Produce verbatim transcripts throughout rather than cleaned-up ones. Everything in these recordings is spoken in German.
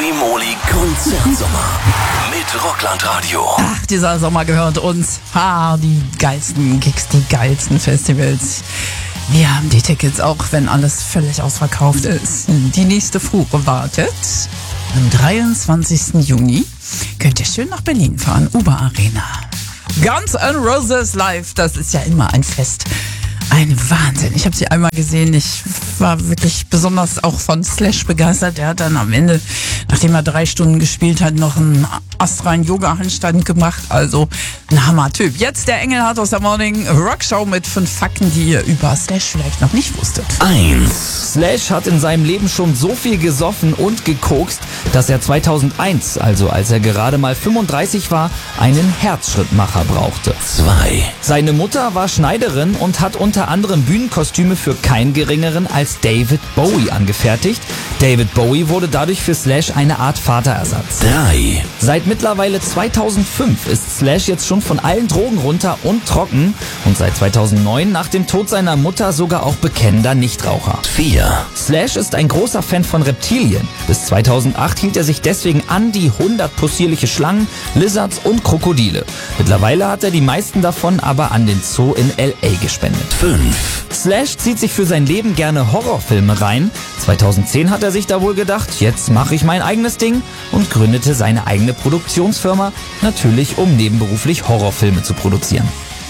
Liqui-Moly Konzertsommer mit Rockland-Radio. Ach, dieser Sommer gehört uns. Ha, die geilsten Gigs, die geilsten Festivals. Wir haben die Tickets, auch wenn alles völlig ausverkauft ist. Die nächste Fuhre wartet. Am dreiundzwanzigsten Juni könnt ihr schön nach Berlin fahren, Uber Arena. Guns N' Roses live, das ist ja immer ein Fest. Ein Wahnsinn. Ich habe sie einmal gesehen. Ich war wirklich besonders auch von Slash begeistert. Er hat dann am Ende, nachdem er drei Stunden gespielt hat, noch einen astreinen Yoga-Handstand gemacht. Also ein Hammer-Typ. Jetzt der Engelhardt aus der Morning Rockshow mit fünf Fakten, die ihr über Slash vielleicht noch nicht wusstet. Eins. Slash hat in seinem Leben schon so viel gesoffen und gekokst, dass er zweitausendeins, also als er gerade mal fünfunddreißig war, einen Herzschrittmacher brauchte. Zwei. Seine Mutter war Schneiderin und hat unter anderem Bühnenkostüme für keinen geringeren als David Bowie angefertigt. David Bowie wurde dadurch für Slash eine Art Vaterersatz. Drei. Seit mittlerweile zweitausendfünf ist Slash jetzt schon von allen Drogen runter und trocken und seit zweitausendneun nach dem Tod seiner Mutter sogar auch bekennender Nichtraucher. Vier. Slash ist ein großer Fan von Reptilien. Bis zweitausendacht hielt er sich deswegen an die hundert possierliche Schlangen, Lizards und Krokodile. Mittlerweile hat er die meisten davon aber an den Zoo in L A gespendet. Fünf. Slash zieht sich für sein Leben gerne Horrorfilme rein. zweitausendzehn hat er sich da wohl gedacht, jetzt mache ich mein eigenes Ding und gründete seine eigene Produktionsfirma, natürlich um nebenberuflich Horrorfilme zu produzieren.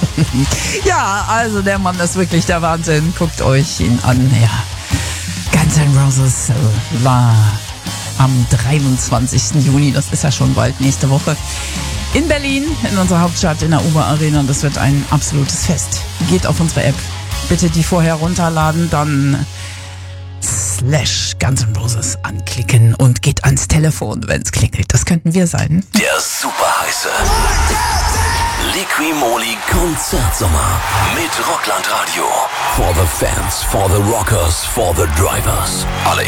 Ja, also der Mann ist wirklich der Wahnsinn. Guckt euch ihn an. Ja, Guns N' Roses war am dreiundzwanzigsten Juni, das ist ja schon bald nächste Woche, in Berlin, in unserer Hauptstadt, in der Uber Arena. Das wird ein absolutes Fest. Geht auf unsere App. Bitte die vorher runterladen, dann Slash Guns N' Roses anklicken und geht ans Telefon, wenn es klingelt. Das könnten wir sein. Der super heiße Liqui-Moly Konzertsommer mit Rockland-Radio. For the fans, for the rockers, for the drivers. Alle